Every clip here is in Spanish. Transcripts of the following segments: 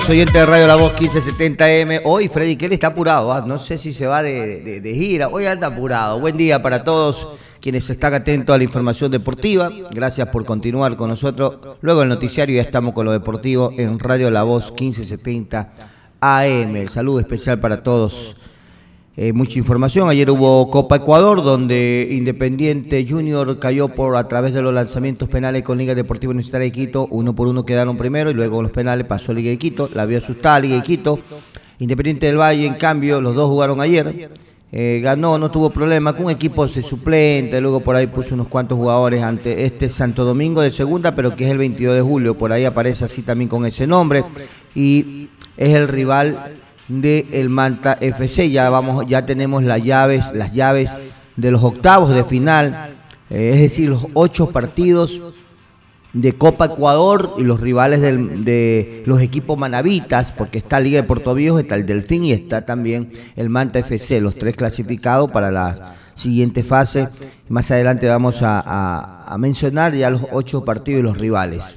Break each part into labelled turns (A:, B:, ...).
A: Oyente de Radio La Voz 1570M. Hoy Freddy Kelly está apurado, no sé si se va de gira, hoy anda apurado. Buen día para todos quienes están atentos a la información deportiva. Gracias por continuar con nosotros. Luego del noticiario ya estamos con lo deportivo en Radio La Voz 1570 AM. El saludo especial para todos. Mucha información. Ayer hubo Copa Ecuador, donde Independiente Junior cayó a través de los lanzamientos penales con Liga Deportiva Universitaria de Quito. 1-1 quedaron primero y luego los penales pasó Liga de Quito. La vio asustada Liga de Quito. Independiente del Valle, en cambio, los dos jugaron ayer. Ganó, no tuvo problema, con un equipo suplente. Luego por ahí puso unos cuantos jugadores ante este Santo Domingo de segunda, pero que es el 22 de julio. Por ahí aparece así también con ese nombre. Y es el rival de el Manta FC. Ya tenemos las llaves de los octavos de final, es decir, los 8 partidos de Copa Ecuador y los rivales de los equipos manavitas, porque está Liga de Puerto Viejo, está el Delfín y está también el Manta FC, los 3 clasificados para la siguiente fase. Más adelante vamos a mencionar ya los 8 partidos y los rivales.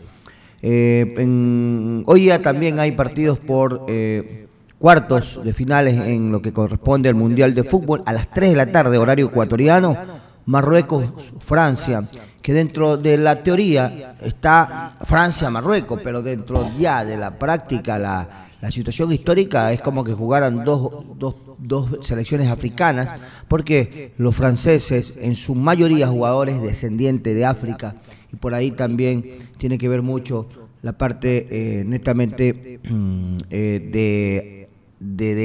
A: Hoy ya también hay partidos por cuartos de finales en lo que corresponde al Mundial de Fútbol a las 3 de la tarde, horario ecuatoriano. Marruecos-Francia, que dentro de la teoría está Francia-Marruecos, pero dentro ya de la práctica, la situación histórica es como que jugaran dos selecciones africanas, porque los franceses, en su mayoría jugadores descendientes de África, y por ahí también tiene que ver mucho la parte netamente de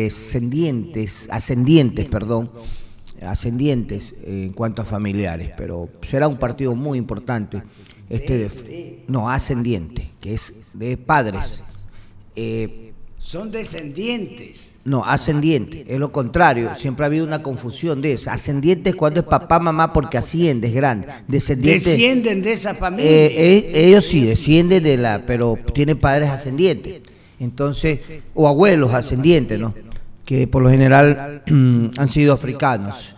A: ascendientes en cuanto a familiares, pero será un partido muy importante ascendiente, que es de padres.
B: Son descendientes.
A: No, ascendiente, es lo contrario, siempre ha habido una confusión de eso. Ascendiente es cuando es papá, mamá, porque asciende, es grande.
B: Descienden de esa familia.
A: Ellos sí, descienden pero tienen padres ascendientes. Entonces, o abuelos ascendientes, ¿no? Que por lo general han sido africanos.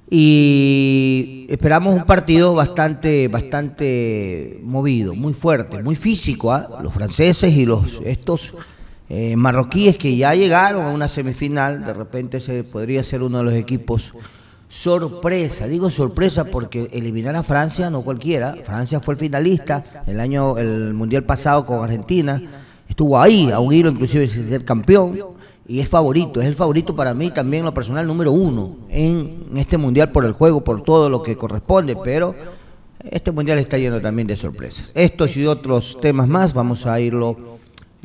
A: Y esperamos un partido bastante movido, muy fuerte, muy físico, ¿eh? Los franceses y estos marroquíes que ya llegaron a una semifinal, de repente podría ser uno de los equipos sorpresa. Digo sorpresa porque eliminar a Francia no cualquiera. Francia fue el finalista el Mundial pasado con Argentina. Estuvo ahí, a un hilo inclusive de ser campeón, y es el favorito para mí también, lo personal, número 1 en este mundial por el juego, por todo lo que corresponde, pero este mundial está lleno también de sorpresas. Estos y otros temas más vamos a irlo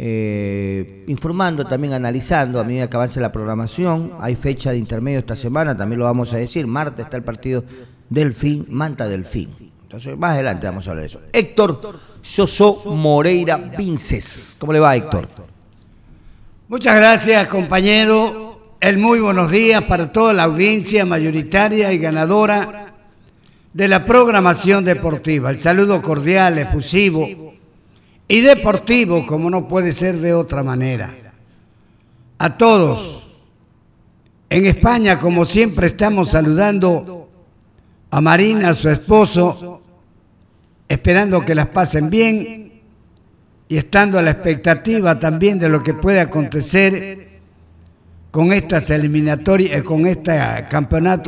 A: informando, también analizando a medida que avance la programación. Hay fecha de intermedio esta semana, también lo vamos a decir. Martes está el partido Delfín, Manta Delfín. Entonces más adelante vamos a hablar de eso. Héctor Soso Moreira Vinces, ¿cómo le va, Héctor?
B: Muchas gracias, compañero. Muy buenos días para toda la audiencia mayoritaria y ganadora de la programación deportiva. El saludo cordial, efusivo y deportivo, como no puede ser de otra manera. A todos. En España, como siempre, estamos saludando a Marina, a su esposo, esperando que las pasen bien y estando a la expectativa también de lo que puede acontecer con estas eliminatorias, con este campeonato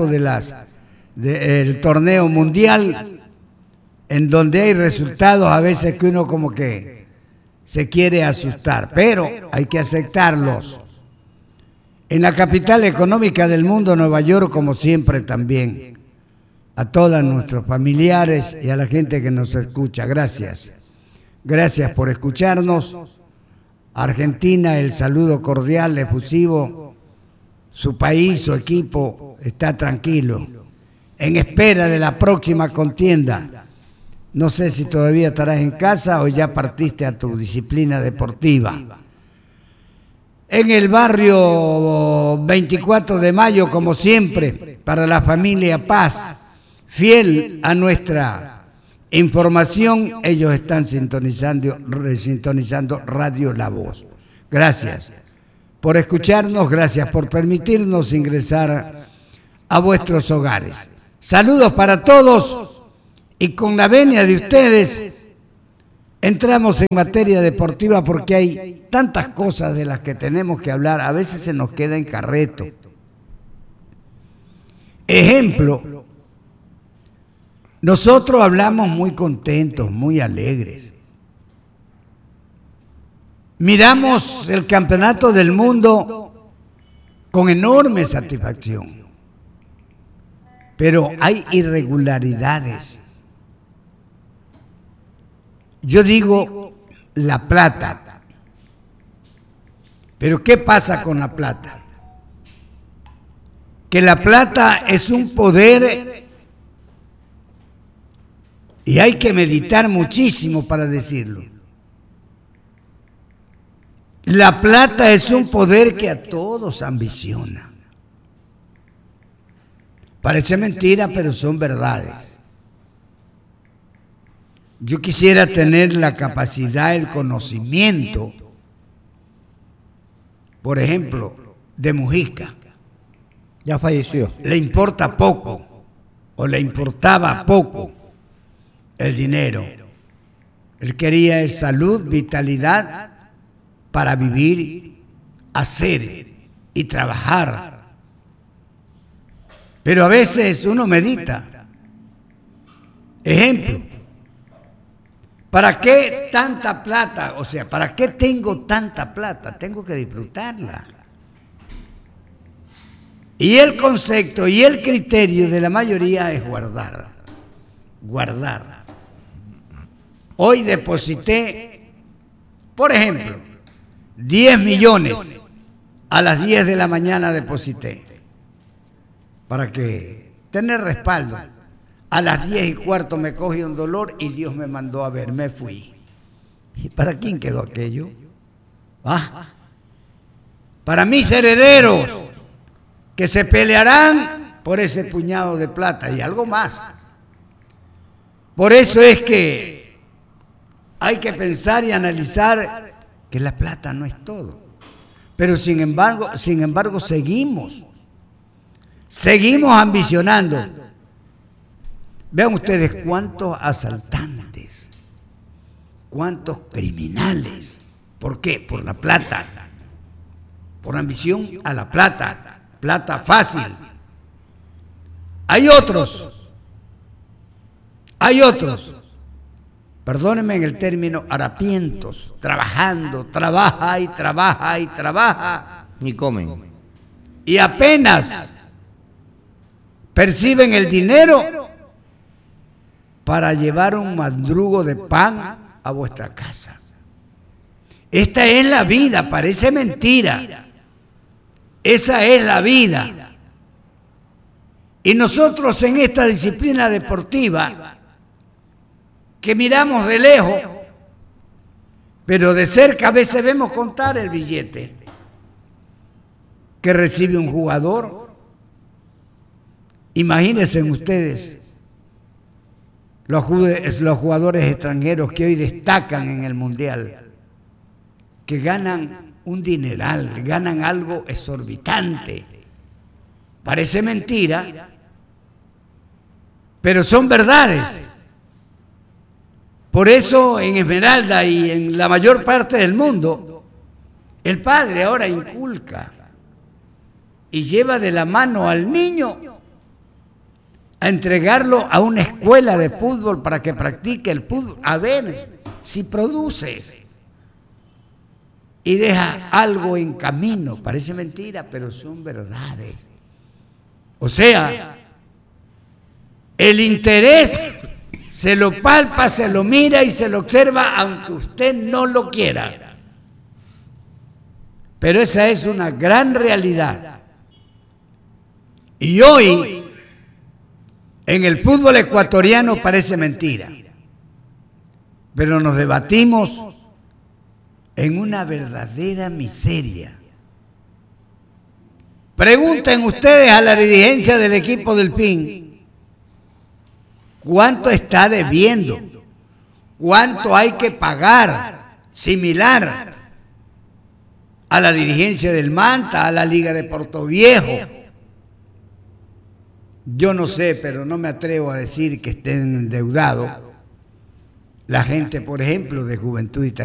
B: del torneo mundial, en donde hay resultados a veces que uno como que se quiere asustar, pero hay que aceptarlos. En la capital económica del mundo, Nueva York, como siempre también. A todos nuestros familiares y a la gente que nos escucha, gracias. Gracias por escucharnos. Argentina, el saludo cordial, efusivo. Su país, su equipo está tranquilo, en espera de la próxima contienda. No sé si todavía estarás en casa o ya partiste a tu disciplina deportiva. En el barrio 24 de mayo, como siempre, para la familia Paz, fiel a nuestra información, ellos están sintonizando Radio La Voz. Gracias por escucharnos, gracias por permitirnos ingresar a vuestros hogares. Saludos para todos y con la venia de ustedes, entramos en materia deportiva porque hay tantas cosas de las que tenemos que hablar, a veces se nos queda en carreto. Ejemplo, nosotros hablamos muy contentos, muy alegres. Miramos el campeonato del mundo con enorme satisfacción, pero hay irregularidades. Yo digo la plata, pero ¿qué pasa con la plata? Que la plata es un poder y hay que meditar muchísimo para decirlo. La plata es un poder que a todos ambiciona. Parece mentira, pero son verdades. Yo quisiera tener la capacidad, el conocimiento, por ejemplo, de Mujica.
A: Ya falleció.
B: Le importa poco, o le importaba poco el dinero. Él quería salud, vitalidad para vivir, hacer y trabajar. Pero a veces uno medita. Ejemplo, ¿para qué tanta plata? O sea, ¿para qué tengo tanta plata? Tengo que disfrutarla. Y el concepto y el criterio de la mayoría es guardar. Guardar. Hoy deposité, por ejemplo, 10 millones. A las 10 de la mañana deposité. Para que tener respaldo. A las 10:15 me coge un dolor y Dios me mandó a ver, me fui. ¿Y para quién quedó aquello? Para mis herederos, que se pelearán por ese puñado de plata y algo más. Por eso es que hay que pensar y analizar que la plata no es todo. Pero sin embargo seguimos ambicionando. Vean ustedes cuántos asaltantes, cuántos criminales. ¿Por qué? Por la plata. Por ambición a la plata. Plata fácil. Hay otros, perdónenme en el término, harapientos, trabaja y trabaja.
A: Ni comen.
B: Y apenas perciben el dinero para llevar un madrugo de pan a vuestra casa. Esta es la vida, parece mentira. Esa es la vida. Y nosotros en esta disciplina deportiva, que miramos de lejos, pero de cerca a veces vemos contar el billete que recibe un jugador. Imagínense ustedes los jugadores extranjeros que hoy destacan en el Mundial, que ganan un dineral, ganan algo exorbitante. Parece mentira, pero son verdades. Por eso en Esmeralda y en la mayor parte del mundo, el padre ahora inculca y lleva de la mano al niño a entregarlo a una escuela de fútbol para que practique el fútbol, a ver si produces. Y deja algo en camino. Parece mentira, pero son verdades. O sea, el interés se lo palpa, se lo mira y se lo observa, aunque usted no lo quiera. Pero esa es una gran realidad. Y hoy, en el fútbol ecuatoriano parece mentira, pero nos debatimos en una verdadera miseria. Pregunten ustedes a la dirigencia del equipo del PIN cuánto está debiendo, cuánto hay que pagar, similar a la dirigencia del Manta, a la Liga de Portoviejo. Yo no sé, pero no me atrevo a decir que estén endeudados. la gente, por ejemplo, de Juventud Italiana.